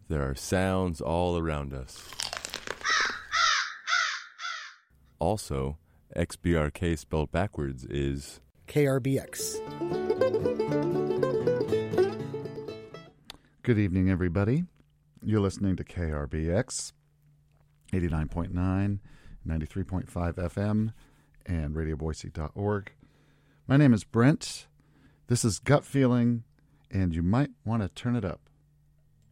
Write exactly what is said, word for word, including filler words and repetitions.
There are sounds all around us. Also, X B R K spelled backwards is K R B X. Good evening, everybody. You're listening to K R B X, eighty-nine point nine, ninety-three point five F M, and radio boise dot org. My name is Brent. This is Gut Feeling, and you might want to turn it up.